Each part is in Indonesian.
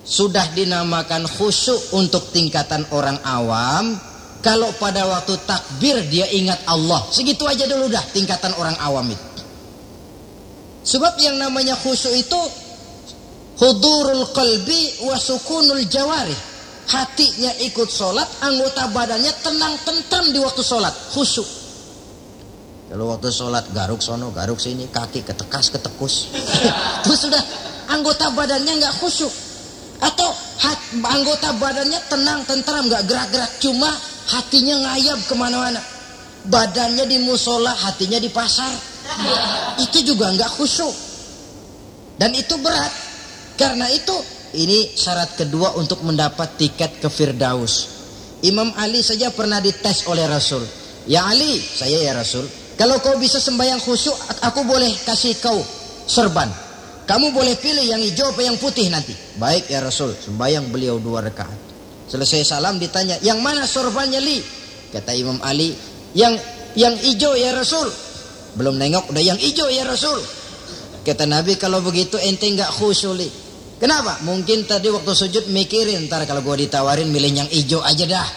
sudah dinamakan khusyuk untuk tingkatan orang awam. Kalau pada waktu takbir dia ingat Allah, segitu aja dulu dah tingkatan orang awam itu. Sebab yang namanya khusyuk itu hudurul qalbi wa sukunul jawarih. Hatinya ikut sholat, anggota badannya tenang tentram di waktu sholat, khusyuk. Kalau waktu sholat garuk sono, garuk sini, kaki ketekas ketekus, itu sudah anggota badannya nggak khusyuk. Atau anggota badannya tenang tentram, nggak gerak-gerak, cuma hatinya ngayab kemana-mana. Badannya di musola, hatinya di pasar. Itu juga nggak khusyuk. Dan itu berat. Karena itu, ini syarat kedua untuk mendapat tiket ke Firdaus. Imam Ali saja pernah dites oleh Rasul. Ya Ali, saya ya Rasul, kalau kau bisa sembahyang khusyuk, aku boleh kasih kau serban. Kamu boleh pilih yang hijau apa yang putih nanti. Baik ya Rasul, sembahyang beliau 2 rakaat. Selesai salam ditanya, yang mana sorbannya Li? Kata Imam Ali, yang hijau ya Rasul. Belum nengok udah yang hijau ya Rasul. Kata Nabi, kalau begitu ente nggak khusyuk Li. Kenapa? Mungkin tadi waktu sujud mikirin, ntar kalau gua ditawarin milih yang hijau aja dah.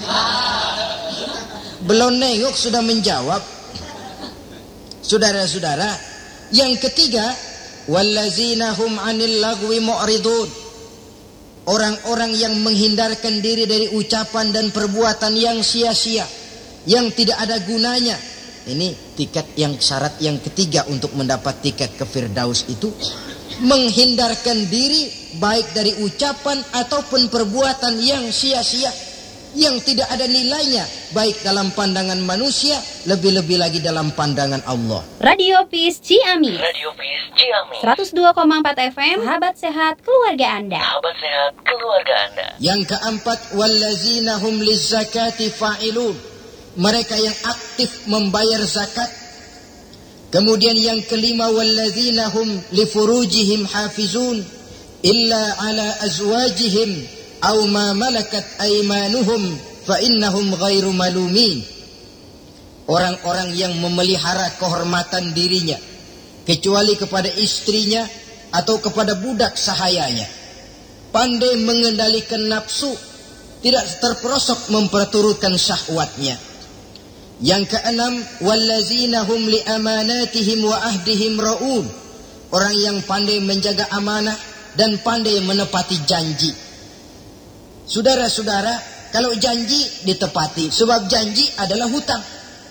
Belum nengok sudah menjawab. Saudara-saudara, yang ketiga, wallazina hum 'anil lagwi mu'ridun. Orang-orang yang menghindarkan diri dari ucapan dan perbuatan yang sia-sia, yang tidak ada gunanya. Ini tiket yang syarat yang ketiga untuk mendapat tiket ke Firdaus itu menghindarkan diri baik dari ucapan ataupun perbuatan yang sia-sia, yang tidak ada nilainya baik dalam pandangan manusia, lebih-lebih lagi dalam pandangan Allah. Radio Peace Ciamis. Radio Peace Ciamis. 102,4 FM. Sahabat sehat keluarga Anda. Sahabat sehat keluarga Anda. Yang keempat, wallazina hum lizzakati fa'ilun. Mereka yang aktif membayar zakat. Kemudian yang kelima, wallazina hum li furujihim hafizun illa ala azwajihim aw ma malakat aymanuhum fa innahum ghairu malumin. Orang-orang yang memelihara kehormatan dirinya kecuali kepada istrinya atau kepada budak sahayanya, pandai mengendalikan nafsu, tidak terperosok memperturutkan syahwatnya. Yang keenam, wallazina hum li amanatihim wa ahdihim raun. Orang yang pandai menjaga amanah dan pandai menepati janji. Saudara-saudara, kalau janji ditepati, sebab janji adalah hutang.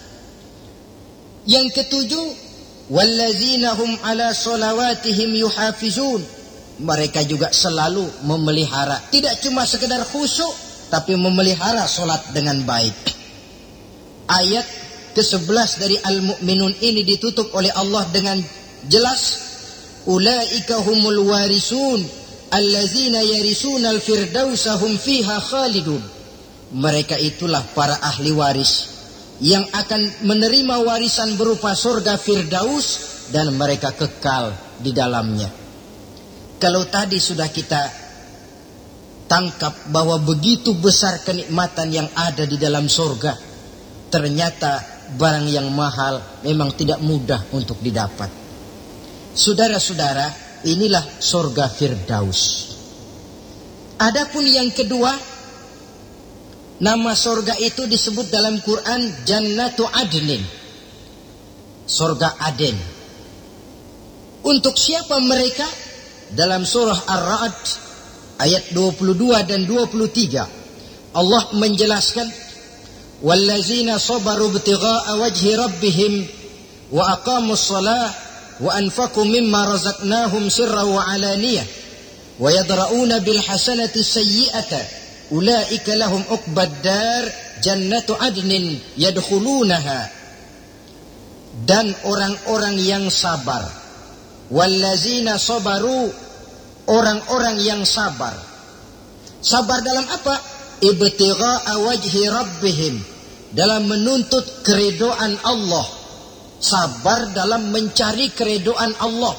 Yang ketujuh, wallazina hum ala sholawatihim yuhafizun. Mereka juga selalu memelihara, tidak cuma sekedar khusyuk, tapi memelihara solat dengan baik. Ayat ke-11 dari Al-Mu'minun ini ditutup oleh Allah dengan jelas, ulaika humul warisun allazina yarisuna al-firdausa hum fiha khalidun. Mereka itulah para ahli waris yang akan menerima warisan berupa surga Firdaus dan mereka kekal di dalamnya. Kalau tadi sudah kita tangkap bahwa begitu besar kenikmatan yang ada di dalam surga, ternyata barang yang mahal memang tidak mudah untuk didapat. Saudara-saudara, inilah surga Firdaus. Adapun yang kedua, nama surga itu disebut dalam Quran Jannatu Adnin, surga Aden. Untuk siapa mereka? Dalam surah Ar-Ra'd ayat 22 dan 23 Allah menjelaskan, wallazina sabaru ibtigha'a wajhi rabbihim wa aqamus shalah wa anfaqu mimma razaqnahum sirran wa alaniyah wa yadra'una bil hasanati sayyi'ata ulaika lahum uqbad dar jannatu adnin yadkhulunaha. Dan orang-orang yang sabar, wallazina sabaru, orang-orang yang sabar. Sabar dalam apa? Ibtigha'a wajhi rabbihim, dalam menuntut keridhaan Allah. Sabar dalam mencari keridhaan Allah.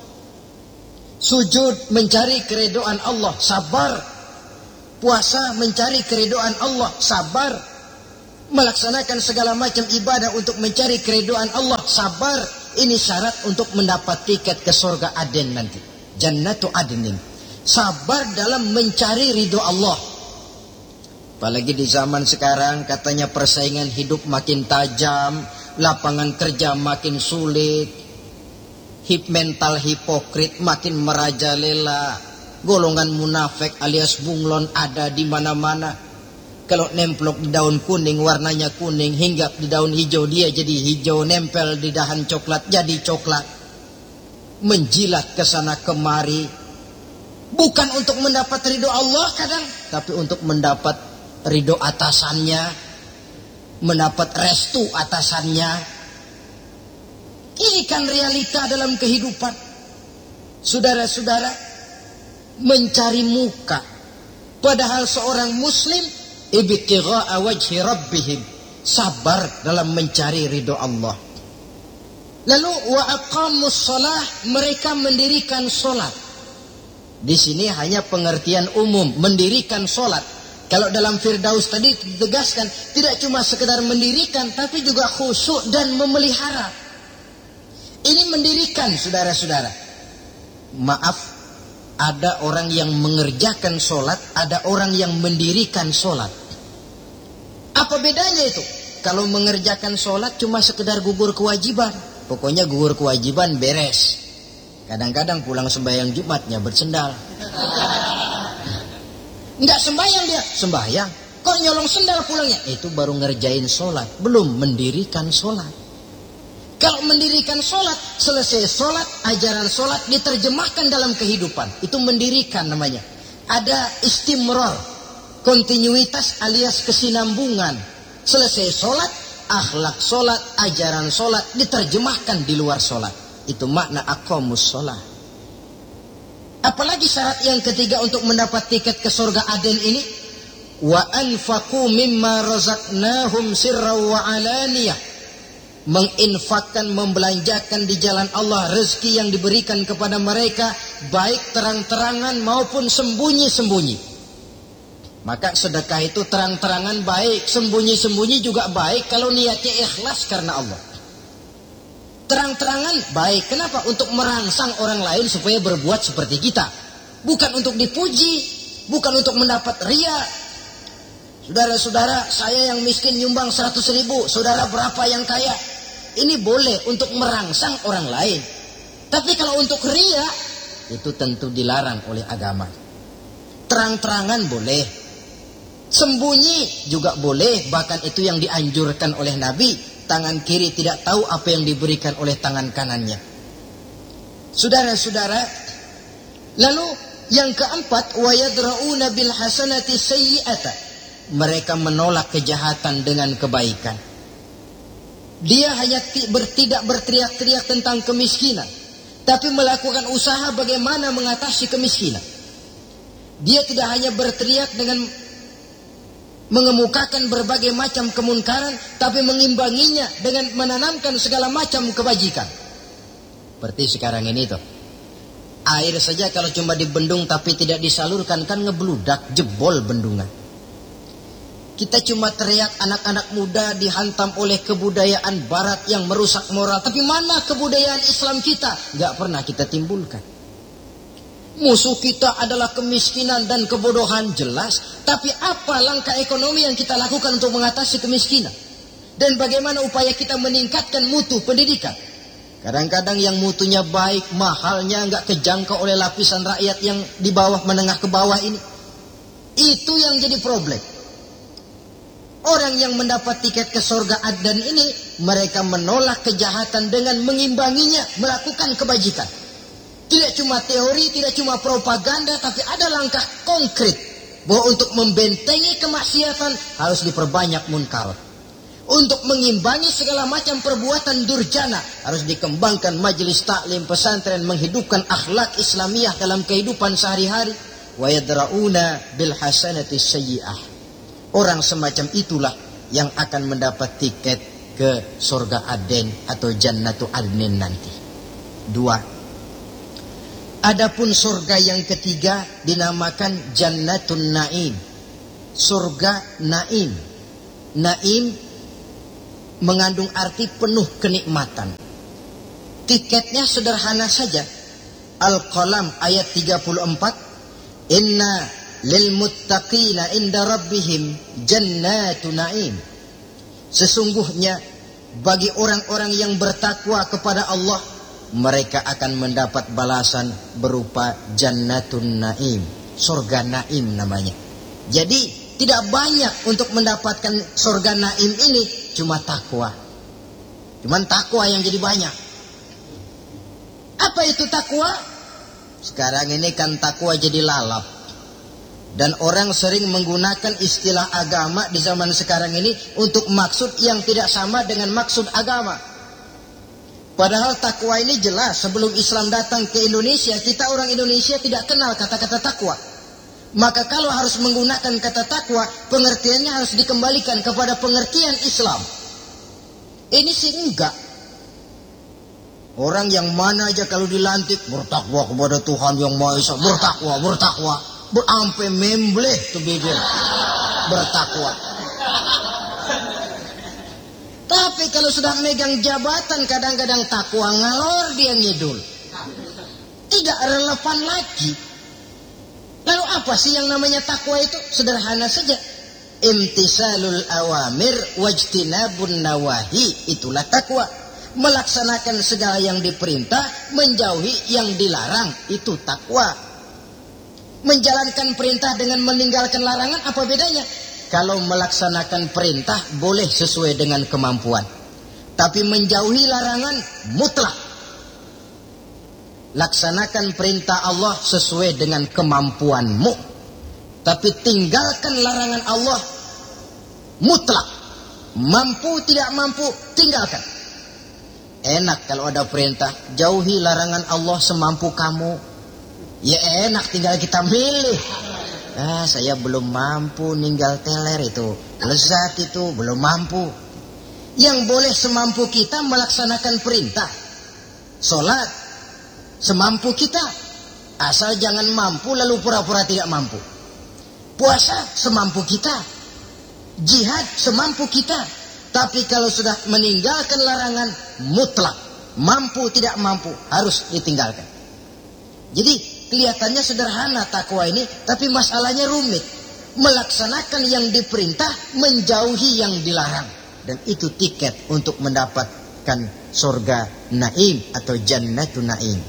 Sujud mencari keridhaan Allah, sabar. Puasa mencari keridhaan Allah, sabar. Melaksanakan segala macam ibadah untuk mencari keridhaan Allah, sabar. Ini syarat untuk mendapat tiket ke surga Aden nanti, Jannatu Adnin. Sabar dalam mencari ridho Allah. Apalagi di zaman sekarang katanya persaingan hidup makin tajam, lapangan kerja makin sulit, mental hipokrit makin merajalela, golongan munafik alias bunglon ada di mana-mana. Kalau nemplok di daun kuning warnanya kuning, hinggap di daun hijau dia jadi hijau, nempel di dahan coklat jadi coklat. Menjilat ke sana kemari, bukan untuk mendapat ridho Allah kadang, tapi untuk mendapat ridho atasannya, mendapat restu atasannya. Ini kan realita dalam kehidupan. Saudara-saudara, mencari muka, padahal seorang muslim ibtigha'a wajhi rabbihim, sabar dalam mencari ridho Allah. Lalu wa aqamus shalah, mereka mendirikan salat. Di sini hanya pengertian umum, mendirikan salat. Kalau dalam Firdaus tadi ditegaskan, tidak cuma sekedar mendirikan, tapi juga khusyuk dan memelihara. Ini mendirikan, saudara-saudara. Maaf, ada orang yang mengerjakan sholat, ada orang yang mendirikan sholat. Apa bedanya itu? Kalau mengerjakan sholat cuma sekedar gugur kewajiban. Pokoknya gugur kewajiban beres. Kadang-kadang pulang sembahyang Jumatnya bersendal. Enggak sembahyang dia, sembahyang. Kok nyolong sendal pulangnya? Itu baru ngerjain sholat, belum mendirikan sholat. Kalau mendirikan sholat, selesai sholat, ajaran sholat diterjemahkan dalam kehidupan. Itu mendirikan namanya. Ada istimrar, kontinuitas alias kesinambungan. Selesai sholat, akhlak sholat, ajaran sholat diterjemahkan di luar sholat. Itu makna aqamus sholat. Apalagi syarat yang ketiga untuk mendapat tiket ke surga Aden ini, wa anfaqu mimma razaqnahum sirran wa alaniyah, menginfakkan, membelanjakan di jalan Allah rezeki yang diberikan kepada mereka, baik terang-terangan maupun sembunyi-sembunyi. Maka sedekah itu terang-terangan baik, sembunyi-sembunyi juga baik kalau niatnya ikhlas karena Allah. Terang-terangan baik. Kenapa? Untuk merangsang orang lain supaya berbuat seperti kita. Bukan untuk dipuji, bukan untuk mendapat ria. Saudara-saudara, saya yang miskin nyumbang 100.000, saudara berapa yang kaya? Ini boleh untuk merangsang orang lain. Tapi kalau untuk ria, itu tentu dilarang oleh agama. Terang-terangan boleh, sembunyi juga boleh. Bahkan itu yang dianjurkan oleh Nabi. Tangan kiri tidak tahu apa yang diberikan oleh tangan kanannya. Saudara-saudara, lalu yang keempat, wa yadra'una bil hasanati sayyi'ata, mereka menolak kejahatan dengan kebaikan. Dia hanya tidak berteriak-teriak tentang kemiskinan, tapi melakukan usaha bagaimana mengatasi kemiskinan. Dia tidak hanya berteriak dengan mengemukakan berbagai macam kemunkaran, tapi mengimbanginya dengan menanamkan segala macam kebajikan. Seperti sekarang ini tuh, air saja kalau cuma dibendung tapi tidak disalurkan kan ngebludak, jebol bendungan. Kita cuma teriak anak-anak muda dihantam oleh kebudayaan barat yang merusak moral, tapi mana kebudayaan Islam kita? Gak pernah kita timbulkan. Musuh kita adalah kemiskinan dan kebodohan, jelas. Tapi apa langkah ekonomi yang kita lakukan untuk mengatasi kemiskinan? Dan bagaimana upaya kita meningkatkan mutu pendidikan? Kadang-kadang yang mutunya baik, mahalnya nggak kejangkau oleh lapisan rakyat yang di bawah, menengah ke bawah ini. Itu yang jadi problem. Orang yang mendapat tiket ke surga Aden ini, mereka menolak kejahatan dengan mengimbanginya, melakukan kebajikan. Tidak cuma teori, tidak cuma propaganda, tapi ada langkah konkret bahwa untuk membentengi kemaksiatan harus diperbanyak munkar. Untuk mengimbangi segala macam perbuatan durjana harus dikembangkan majelis taklim pesantren, menghidupkan akhlak Islamiyah dalam kehidupan sehari-hari. Wa yadra'una bil hasanati sayyi'ah. Orang semacam itulah yang akan mendapat tiket ke surga Aden atau Jannatu Adnin nanti. 2. Adapun surga yang ketiga dinamakan Jannatun Naim. Surga Naim. Naim mengandung arti penuh kenikmatan. Tiketnya sederhana saja. Al-Qalam ayat 34. Inna lil muttaqina inda rabbihim jannatu na'im. Sesungguhnya bagi orang-orang yang bertakwa kepada Allah, mereka akan mendapat balasan berupa jannatun na'im, surga na'im namanya. Jadi tidak banyak untuk mendapatkan surga na'im ini, cuma takwa. Cuman takwa yang jadi banyak. Apa itu takwa? Sekarang ini kan takwa jadi lalap. Dan orang sering menggunakan istilah agama di zaman sekarang ini untuk maksud yang tidak sama dengan maksud agama. Padahal takwa ini jelas, sebelum Islam datang ke Indonesia, kita orang Indonesia tidak kenal kata-kata takwa. Maka kalau harus menggunakan kata takwa, pengertiannya harus dikembalikan kepada pengertian Islam. Ini sih enggak. Orang yang mana aja kalau dilantik bertakwa kepada Tuhan yang Maha Esa, bertakwa. Sampai membleh tuh bibir bertakwa. Tapi kalau sudah megang jabatan, kadang-kadang takwa ngalor dia ngidul, tidak relevan lagi. Lalu apa sih yang namanya takwa itu? Sederhana saja, imtisalul awamir wajtinabun nawahi, itulah takwa. Melaksanakan segala yang diperintah, menjauhi yang dilarang, itu takwa. Menjalankan perintah dengan meninggalkan larangan, apa bedanya? Kalau melaksanakan perintah boleh sesuai dengan kemampuan, tapi menjauhi larangan mutlak. Laksanakan perintah Allah sesuai dengan kemampuanmu, tapi tinggalkan larangan Allah mutlak. Mampu tidak mampu, tinggalkan. Enak kalau ada perintah, jauhi larangan Allah semampu kamu. Ya enak, tinggal kita milih. Saya belum mampu ninggal teler itu, lezat itu, belum mampu. Yang boleh semampu kita melaksanakan perintah. Sholat semampu kita, asal jangan mampu lalu pura-pura tidak mampu. Puasa semampu kita, jihad semampu kita. Tapi kalau sudah meninggalkan larangan mutlak, mampu tidak mampu harus ditinggalkan. Jadi kelihatannya sederhana takwa ini, tapi masalahnya rumit. Melaksanakan yang diperintah, menjauhi yang dilarang. Dan itu tiket untuk mendapatkan surga naim atau jannatun naim.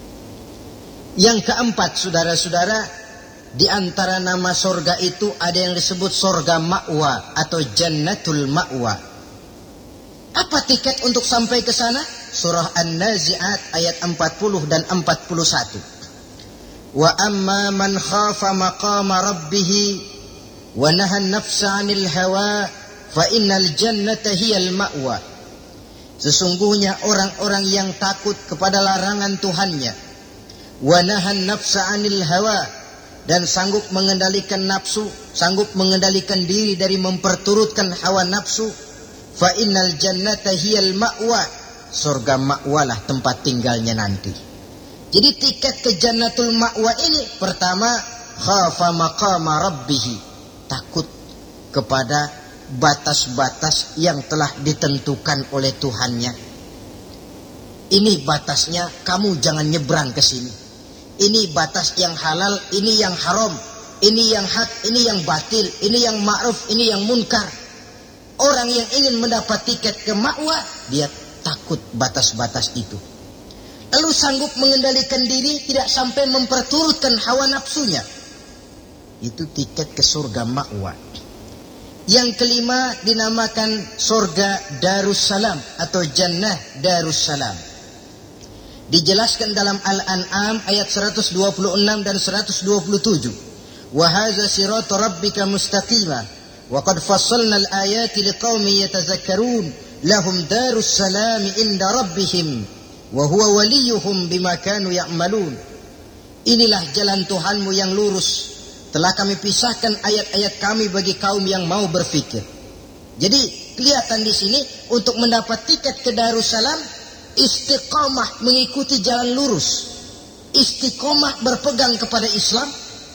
Yang keempat, saudara-saudara, di antara nama surga itu ada yang disebut surga ma'wa atau jannatul ma'wa. Apa tiket untuk sampai ke sana? Surah An-Nazi'at ayat 40 dan 41. Wa amma man khafa maqama rabbih wa nahan nafsa 'anil hawa fa innal jannata hiyal ma'wa. Sesungguhnya orang-orang yang takut kepada larangan Tuhannya, wa nahan nafsa 'anil hawa, dan sanggup mengendalikan nafsu, sanggup mengendalikan diri dari memperturutkan hawa nafsu, fa innal jannata hiyal ma'wa, surga ma'walah tempat tinggalnya nanti. Jadi tiket ke jannatul ma'wa ini, pertama khafa maqama rabbih, takut kepada batas-batas yang telah ditentukan oleh Tuhannya. Ini batasnya, kamu jangan nyebrang ke sini. Ini batas yang halal, ini yang haram, ini yang hak, ini yang batil, ini yang ma'ruf, ini yang munkar. Orang yang ingin mendapat tiket ke ma'wa, dia takut batas-batas itu. Lalu sanggup mengendalikan diri, tidak sampai memperturutkan hawa nafsunya. Itu tiket ke surga ma'wa. Yang kelima dinamakan surga Darussalam atau Jannah Darussalam. Dijelaskan dalam Al-An'am ayat 126 dan 127. Wa hadza siratu rabbika mustaqima wa qad fassalna al-ayati liqaumin yatazakkarun lahum darussalam inda rabbihim wa huwa waliyuhum bima kanu ya'malun. Inilah jalan Tuhanmu yang lurus. Telah kami pisahkan ayat-ayat kami bagi kaum yang mau berfikir. Jadi kelihatan di sini untuk mendapat tiket ke Darussalam, istiqomah mengikuti jalan lurus, istiqomah berpegang kepada Islam,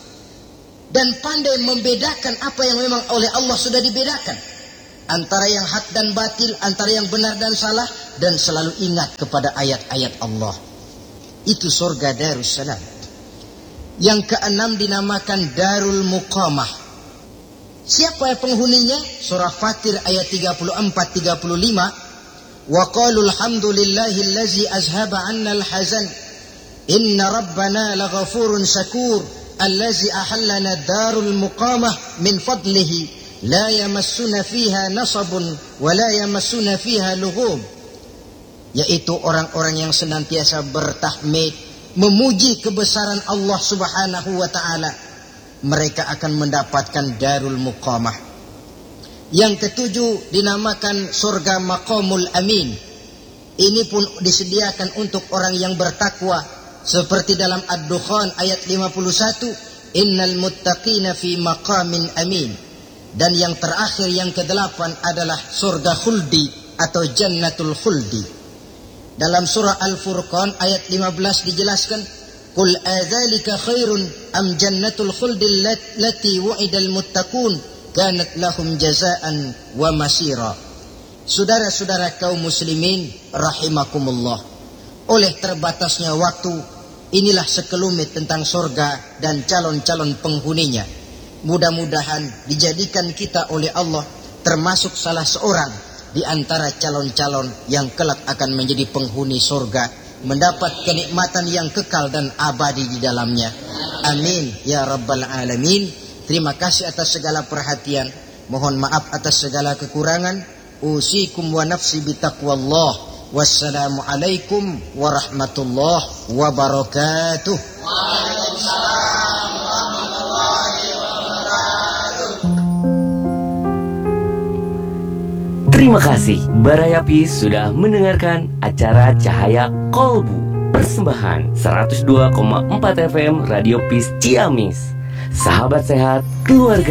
dan pandai membedakan apa yang memang oleh Allah sudah dibedakan, antara yang hak dan batil, antara yang benar dan salah, dan selalu ingat kepada ayat-ayat Allah. Itu surga Darussalam. Yang keenam dinamakan Darul Muqamah. Siapa penghuninya? Surah Fatir ayat 34-35. Wa qalu alhamdulillahillazi azhaba 'anna al-hazan inna rabbana laghafurun syakur allazi ahallana darul muqamah min fadlihi la yamassuna fiha nasabun wa la yamassuna fiha lughub. Yaitu orang-orang yang senantiasa bertahmid, memuji kebesaran Allah Subhanahu wa taala. Mereka akan mendapatkan Darul Muqamah. Yang ketujuh dinamakan surga Maqamul Amin. Ini pun disediakan untuk orang yang bertakwa, seperti dalam Ad-Dukhan ayat 51, innal muttaqina fi maqamin amin. Dan yang terakhir, yang kedelapan adalah surga khuldi atau jannatul khuldi. Dalam surah Al-Furqan ayat 15 dijelaskan, qul adzalika khairun am jannatul khuldi allati wu'idal muttaqun kanat lahum jazaan wa masira. Saudara-saudara kaum muslimin rahimakumullah, oleh terbatasnya waktu, inilah sekelumit tentang surga dan calon-calon penghuninya. Mudah-mudahan dijadikan kita oleh Allah termasuk salah seorang di antara calon-calon yang kelak akan menjadi penghuni surga, mendapat kenikmatan yang kekal dan abadi di dalamnya. Amin ya rabbal alamin. Terima kasih atas segala perhatian. Mohon maaf atas segala kekurangan. Usikum wa nafsi bitaqwallah. Wassalamualaikum warahmatullahi wabarakatuh. Waalaikumsalam warahmatullahi wabarakatuh. Terima kasih Baraya Peace sudah mendengarkan acara Cahaya Kolbu, persembahan 102,4 FM Radio Peace Ciamis. Sahabat sehat, keluarga